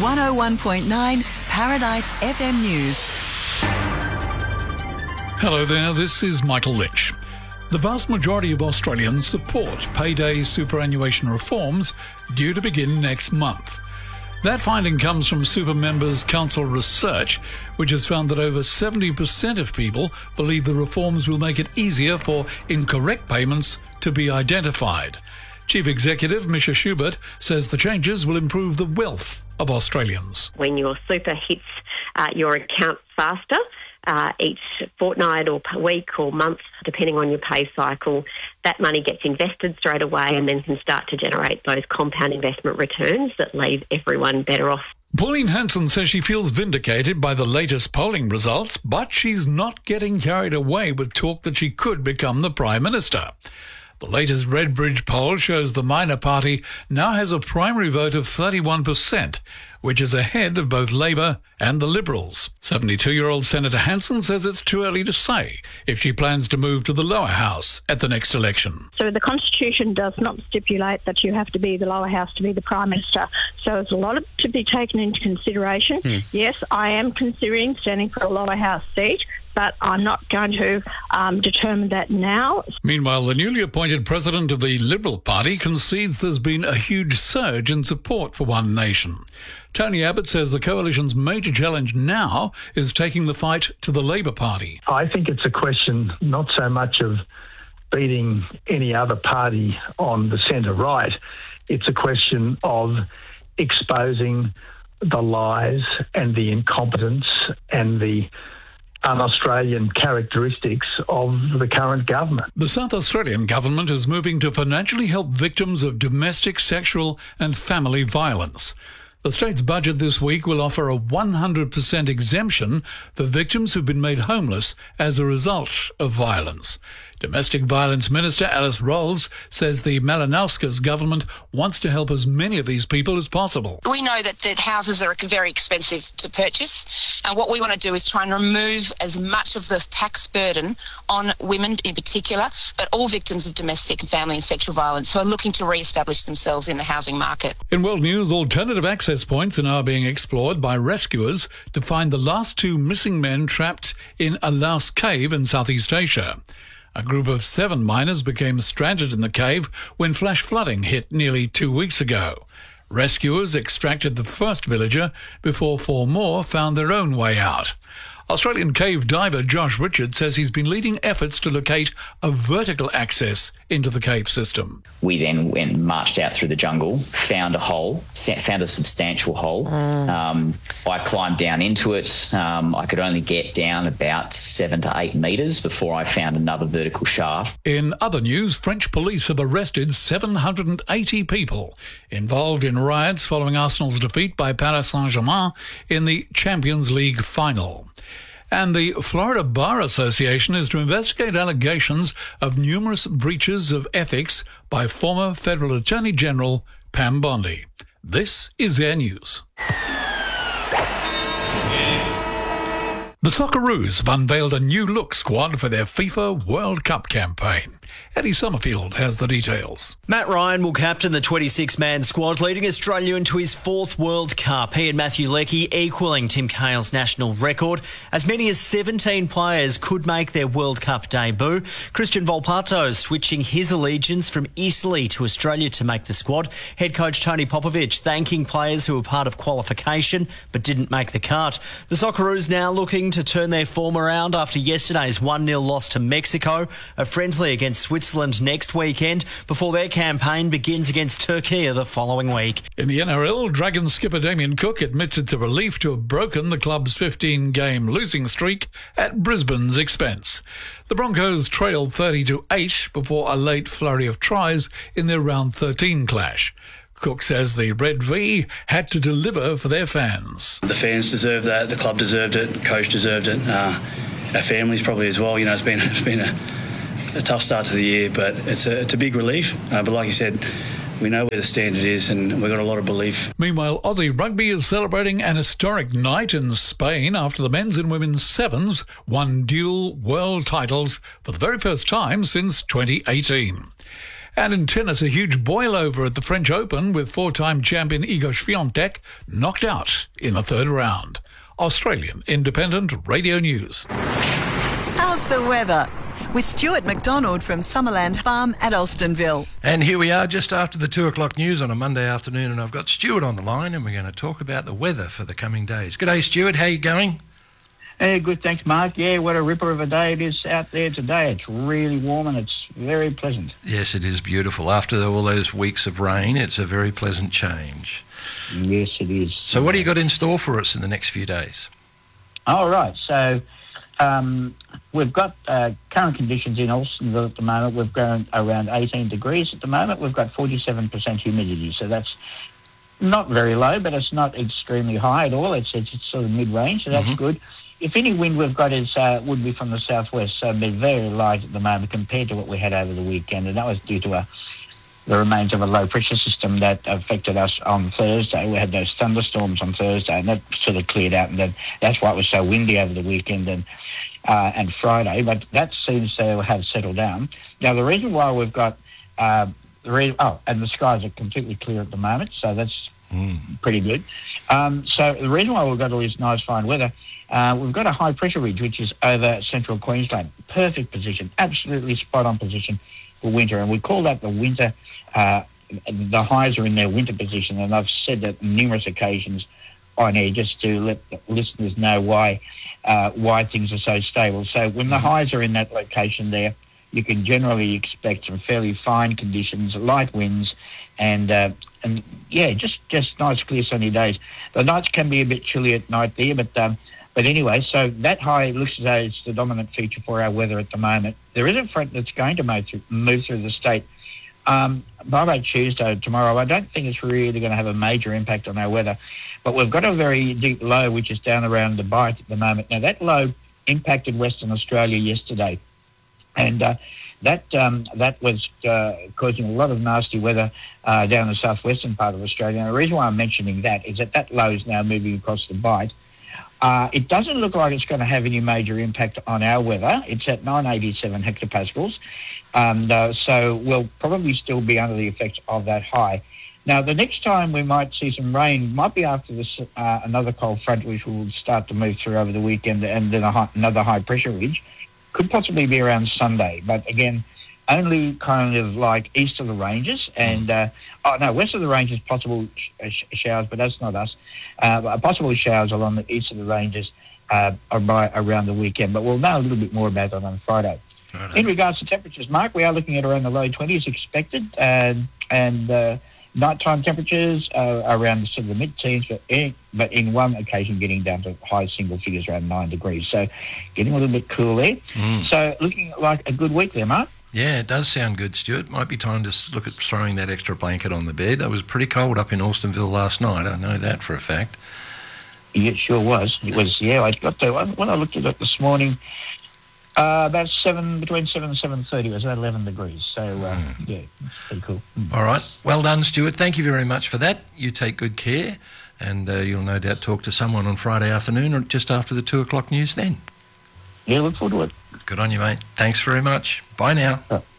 101.9 Paradise FM News. Hello there, this is Michael Lynch. The vast majority of Australians support payday superannuation reforms due to begin next month. That finding comes from Super Members Council research, which has found that over 70% of people believe the reforms will make it easier for incorrect payments to be identified. Chief Executive Misha Schubert says the changes will improve the wealth of Australians. When your super hits your account faster, each fortnight or week or month, depending on your pay cycle, that money gets invested straight away and then can start to generate those compound investment returns that leave everyone better off. Pauline Hanson says she feels vindicated by the latest polling results, but she's not getting carried away with talk that she could become the Prime Minister. The latest Redbridge poll shows the minor party now has a primary vote of 31%, which is ahead of both Labor and the Liberals. 72-year-old Senator Hanson says it's too early to say if she plans to move to the lower house at the next election. So the Constitution does not stipulate that you have to be the lower house to be the Prime Minister. So there's a lot to be taken into consideration. Yes, I am considering standing for a lower house seat, but I'm not going to determine that now. Meanwhile, the newly appointed president of the Liberal Party concedes there's been a huge surge in support for One Nation. Tony Abbott says the coalition's major challenge now is taking the fight to the Labor Party. I think it's a question not so much of beating any other party on the centre-right. It's a question of exposing the lies and the incompetence and the un-Australian characteristics of the current government. The South Australian government is moving to financially help victims of domestic, sexual and family violence. The state's budget this week will offer a 100% exemption for victims who've been made homeless as a result of violence. Domestic Violence Minister Alice Rolls says the Malinauskas government wants to help as many of these people as possible. We know that houses are very expensive to purchase, and what we want to do is try and remove as much of the tax burden on women in particular, but all victims of domestic and family and sexual violence who are looking to re-establish themselves in the housing market. In world news, alternative access points are now being explored by rescuers to find the last two missing men trapped in a Laos cave in Southeast Asia. A group of 7 miners became stranded in the cave when flash flooding hit nearly 2 weeks ago. Rescuers extracted the first villager before 4 more found their own way out. Australian cave diver Josh Richard says he's been leading efforts to locate a vertical access into the cave system. We then went and marched out through the jungle, found a hole, found a substantial hole. I climbed down into it. I could only get down about 7 to 8 metres before I found another vertical shaft. In other news, French police have arrested 780 people involved in riots following Arsenal's defeat by Paris Saint-Germain in the Champions League final. And the Florida Bar Association is to investigate allegations of numerous breaches of ethics by former Federal Attorney General Pam Bondi. This is Air News. The Socceroos have unveiled a new look squad for their FIFA World Cup campaign. Eddie Summerfield has the details. Matt Ryan will captain the 26-man squad, leading Australia into his 4th World Cup. He and Matthew Leckie equalling Tim Cahill's national record. As many as 17 players could make their World Cup debut. Christian Volpato switching his allegiance from Italy to Australia to make the squad. Head coach Tony Popovic thanking players who were part of qualification but didn't make the cut. The Socceroos now looking to turn their form around after yesterday's 1-0 loss to Mexico. A friendly against Switzerland next weekend before their campaign begins against Turkey the following week. In the NRL, Dragons skipper Damien Cook admits it's a relief to have broken the club's 15-game losing streak at Brisbane's expense. The Broncos trailed 30-8 before a late flurry of tries in their round 13 clash. Cook says the Red V had to deliver for their fans. The fans deserve that, the club deserved it, the coach deserved it, our families probably as well. You know, it's been a tough start to the year, but it's a big relief. But like you said, we know where the standard is and we've got a lot of belief. Meanwhile, Aussie Rugby is celebrating an historic night in Spain after the men's and women's sevens won dual world titles for the very first time since 2018. And in tennis, a huge boil-over at the French Open with four-time champion Iga Swiatek knocked out in the third round. Australian Independent Radio News. How's the weather? With Stuart McDonald from Summerland Farm at Alstonville. And here we are just after the 2 o'clock news on a Monday afternoon, and I've got Stuart on the line, and we're going to talk about the weather for the coming days. G'day, Stuart. How you going? Hey, good, thanks, Mark. Yeah, what a ripper of a day it is out there today. It's really warm and it's very pleasant. Yes, it is beautiful. After all those weeks of rain, it's a very pleasant change. Yes, it is. So what do you got in store for us in the next few days? All right, so we've got current conditions in Alstonville at the moment. We've got around 18 degrees at the moment. We've got 47% humidity, so that's not very low, but it's not extremely high at all. It's sort of mid-range, so that's good. If any wind we've got is would be from the southwest, so they're very light at the moment compared to what we had over the weekend, and that was due to the remains of a low-pressure system that affected us on Thursday. We had those thunderstorms on Thursday, and that sort of cleared out, and then that's why it was so windy over the weekend and Friday, but that seems to have settled down. Now, the reason why we've got... and the skies are completely clear at the moment, so that's pretty good. So the reason why we've got all this nice fine weather... we've got a high pressure ridge which is over central Queensland. Perfect position, absolutely spot on position for winter, and we call that the winter. The highs are in their winter position, and I've said that on numerous occasions on air just to let the listeners know why things are so stable. So when the highs are in that location there, you can generally expect some fairly fine conditions, light winds, and yeah, just nice clear sunny days. The nights can be a bit chilly at night there, but anyway, so that high looks as though it's the dominant feature for our weather at the moment. There is a front that's going to move through the state. By about Tuesday, tomorrow, I don't think it's really going to have a major impact on our weather. But we've got a very deep low, which is down around the Bight at the moment. Now, that low impacted Western Australia yesterday. And that was causing a lot of nasty weather down the southwestern part of Australia. And the reason why I'm mentioning that is that low is now moving across the Bight. It doesn't look like it's going to have any major impact on our weather. It's at 987 hectopascals, so we'll probably still be under the effects of that high. Now, the next time we might see some rain might be after this another cold front, which will start to move through over the weekend, and then another high-pressure ridge. Could possibly be around Sunday, but again, only kind of like east of the ranges, and west of the ranges, possible showers, but that's not us. Possible showers along the east of the ranges around the weekend, but we'll know a little bit more about that on Friday. Right. In regards to temperatures, Mark, we are looking at around the low 20s expected, and nighttime temperatures around sort of the mid-teens, but in one occasion getting down to high single figures around 9 degrees. So getting a little bit cool there. So looking like a good week there, Mark. Yeah, it does sound good, Stuart. Might be time to look at throwing that extra blanket on the bed. It was pretty cold up in Alstonville last night. I know that for a fact. Yeah, it sure was. It was, yeah. I got there when I looked at it this morning. About between 7 and 7:30 it was about 11 degrees. So, yeah, pretty cool. All right. Well done, Stuart. Thank you very much for that. You take good care, and you'll no doubt talk to someone on Friday afternoon or just after the 2 o'clock news then. Yeah, look forward to it. Good on you, mate. Thanks very much. Bye now.